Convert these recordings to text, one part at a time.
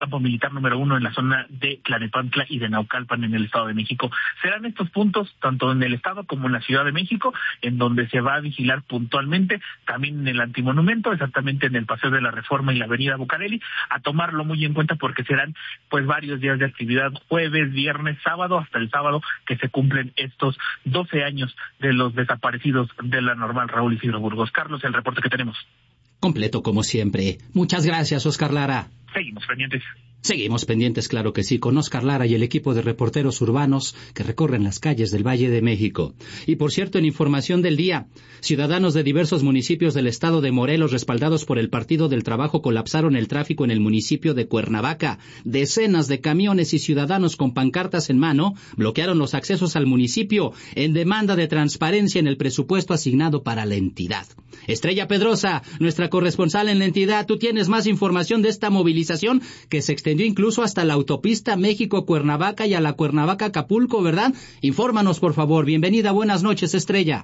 campo militar número 1 en la zona de Tlalnepantla y de Naucalpan en el Estado de México. Serán estos puntos, tanto en el Estado como en la Ciudad de México, en donde se va a vigilar puntualmente, también en el Antimonumento, exactamente en el Paseo de la Reforma y la Avenida Bucareli, a tomarlo muy en cuenta porque serán pues varios días de actividad, jueves, viernes, sábado, hasta el sábado, que se cumplen estos 12 años de los desaparecidos de la Normal Raúl Isidro Burgos. Carlos, el reporte que tenemos. Completo como siempre. Muchas gracias, Oscar Lara. Seguimos pendientes. Seguimos pendientes, claro que sí, con Oscar Lara y el equipo de reporteros urbanos que recorren las calles del Valle de México. Y por cierto, en información del día, ciudadanos de diversos municipios del estado de Morelos, respaldados por el Partido del Trabajo, colapsaron el tráfico en el municipio de Cuernavaca. Decenas de camiones y ciudadanos con pancartas en mano bloquearon los accesos al municipio en demanda de transparencia en el presupuesto asignado para la entidad. Estrella Pedrosa, nuestra corresponsal en la entidad, tú tienes más información de esta movilización que se extendió incluso hasta la autopista México-Cuernavaca y a la Cuernavaca-Acapulco, ¿verdad? Infórmanos, por favor. Bienvenida, buenas noches, Estrella.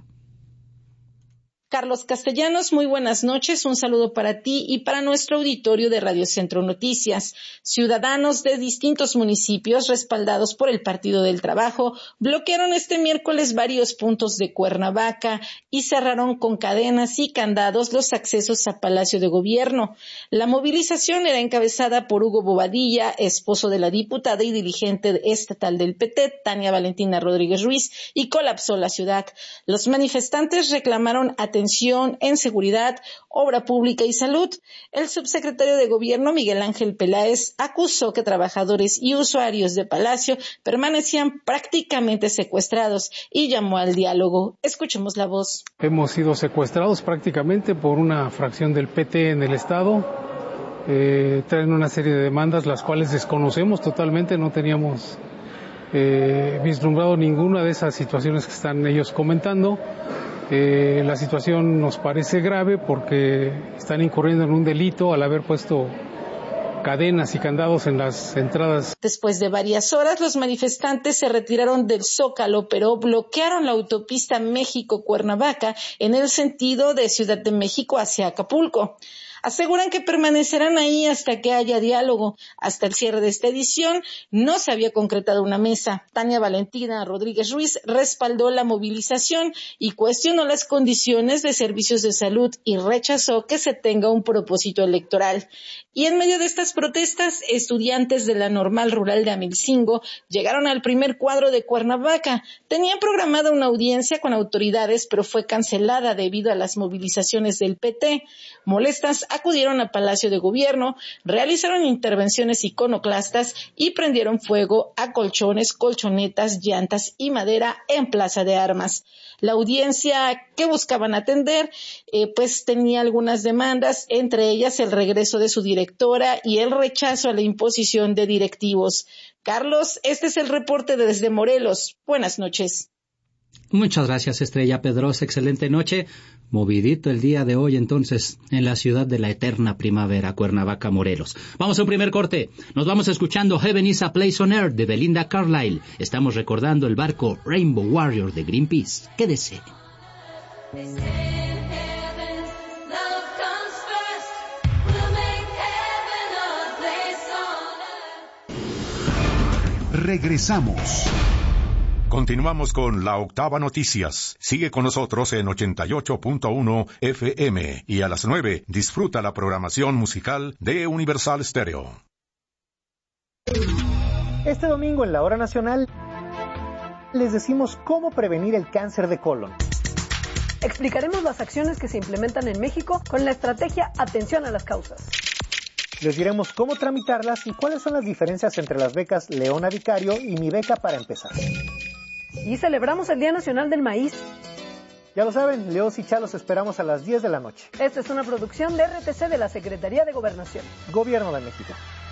Carlos Castellanos, muy buenas noches, un saludo para ti y para nuestro auditorio de Radio Centro Noticias. Ciudadanos de distintos municipios respaldados por el Partido del Trabajo bloquearon este miércoles varios puntos de Cuernavaca y cerraron con cadenas y candados los accesos a Palacio de Gobierno. La movilización era encabezada por Hugo Bobadilla, esposo de la diputada y dirigente estatal del PT, Tania Valentina Rodríguez Ruiz, y colapsó la ciudad. Los manifestantes reclamaron atención en seguridad, obra pública y salud. El subsecretario de Gobierno, Miguel Ángel Peláez, acusó que trabajadores y usuarios de Palacio permanecían prácticamente secuestrados y llamó al diálogo. Escuchemos la voz. Hemos sido secuestrados prácticamente por una fracción del PT en el Estado. Traen una serie de demandas las cuales desconocemos totalmente, no teníamos vislumbrado ninguna de esas situaciones que están ellos comentando. La situación nos parece grave porque están incurriendo en un delito al haber puesto cadenas y candados en las entradas. Después de varias horas, los manifestantes se retiraron del Zócalo, pero bloquearon la autopista México-Cuernavaca en el sentido de Ciudad de México hacia Acapulco. Aseguran que permanecerán ahí hasta que haya diálogo. Hasta el cierre de esta edición no se había concretado una mesa. Tania Valentina Rodríguez Ruiz respaldó la movilización y cuestionó las condiciones de servicios de salud y rechazó que se tenga un propósito electoral. Y en medio de estas protestas, estudiantes de la Normal Rural de Amilcingo llegaron al primer cuadro de Cuernavaca. Tenían programada una audiencia con autoridades, pero fue cancelada debido a las movilizaciones del PT. Molestas, acudieron a Palacio de Gobierno, realizaron intervenciones iconoclastas y prendieron fuego a colchones, colchonetas, llantas y madera en Plaza de Armas. La audiencia que buscaban atender, pues tenía algunas demandas, entre ellas el regreso de su directora y el rechazo a la imposición de directivos. Carlos, este es el reporte desde Morelos. Buenas noches. Muchas gracias, Estrella Pedrosa. Excelente noche. Movidito el día de hoy, entonces, en la ciudad de la eterna primavera, Cuernavaca, Morelos. Vamos a un primer corte. Nos vamos escuchando Heaven is a Place on Earth de Belinda Carlisle. Estamos recordando el barco Rainbow Warrior de Greenpeace. Quédese. Regresamos. Continuamos con La Octava Noticias. Sigue con nosotros en 88.1 FM y a las 9 disfruta la programación musical de Universal Stereo. Este domingo en la Hora Nacional les decimos cómo prevenir el cáncer de colon. Explicaremos las acciones que se implementan en México con la estrategia Atención a las Causas. Les diremos cómo tramitarlas y cuáles son las diferencias entre las becas Leona Vicario y Mi Beca para Empezar. Y celebramos el Día Nacional del Maíz. Ya lo saben, Leos y Chalos esperamos a las 10 de la noche. Esta es una producción de RTC de la Secretaría de Gobernación. Gobierno de México.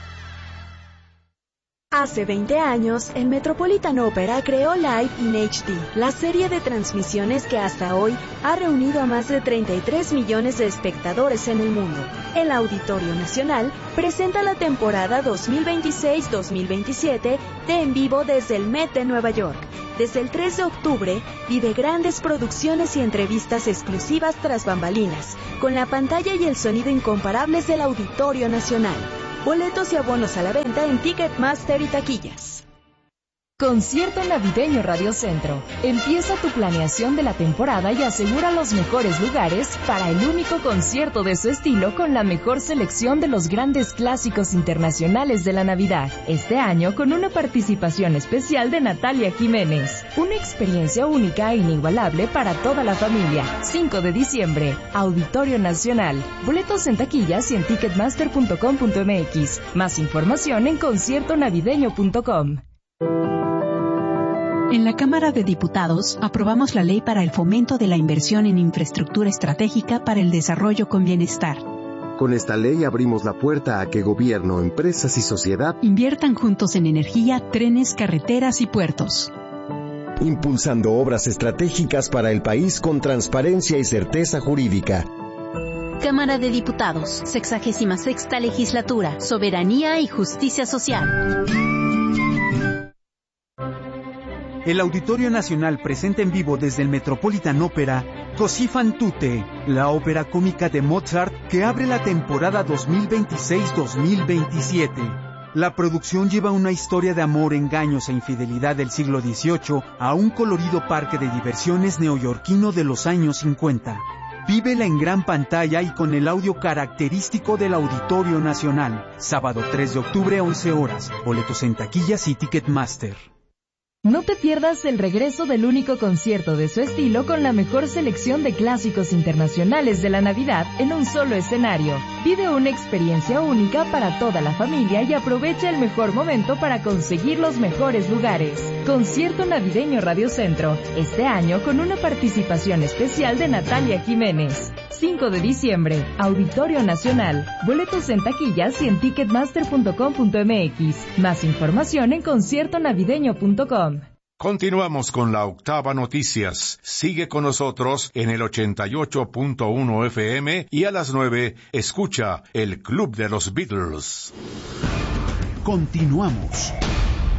Hace 20 años, el Metropolitan Opera creó Live in HD, la serie de transmisiones que hasta hoy ha reunido a más de 33 millones de espectadores en el mundo. El Auditorio Nacional presenta la temporada 2026-2027 de En Vivo desde el Met de Nueva York. Desde el 3 de octubre, vive grandes producciones y entrevistas exclusivas tras bambalinas, con la pantalla y el sonido incomparables del Auditorio Nacional. Boletos y abonos a la venta en Ticketmaster y taquillas. Concierto Navideño Radio Centro. Empieza tu planeación de la temporada y asegura los mejores lugares para el único concierto de su estilo con la mejor selección de los grandes clásicos internacionales de la Navidad. Este año con una participación especial de Natalia Jiménez. Una experiencia única e inigualable para toda la familia. 5 de diciembre, Auditorio Nacional. Boletos en taquillas y en ticketmaster.com.mx. Más información en conciertonavideño.com. En la Cámara de Diputados aprobamos la ley para el fomento de la inversión en infraestructura estratégica para el desarrollo con bienestar. Con esta ley abrimos la puerta a que gobierno, empresas y sociedad inviertan juntos en energía, trenes, carreteras y puertos. Impulsando obras estratégicas para el país con transparencia y certeza jurídica. Cámara de Diputados, 66ª Legislatura, Soberanía y Justicia Social. El Auditorio Nacional presenta en vivo desde el Metropolitan Opera Così fan tutte, la ópera cómica de Mozart que abre la temporada 2026-2027. La producción lleva una historia de amor, engaños e infidelidad del siglo XVIII a un colorido parque de diversiones neoyorquino de los años 50. Vívela en gran pantalla y con el audio característico del Auditorio Nacional. Sábado 3 de octubre, 11 horas. Boletos en taquillas y Ticketmaster. No te pierdas el regreso del único concierto de su estilo con la mejor selección de clásicos internacionales de la Navidad en un solo escenario. Vive una experiencia única para toda la familia y aprovecha el mejor momento para conseguir los mejores lugares. Concierto Navideño Radio Centro, este año con una participación especial de Natalia Jiménez. 5 de diciembre, Auditorio Nacional. Boletos en taquillas y en ticketmaster.com.mx. Más información en conciertonavideño.com. Continuamos con la Octava Noticias. Sigue con nosotros en el 88.1 FM y a las 9 escucha el Club de los Beatles. Continuamos.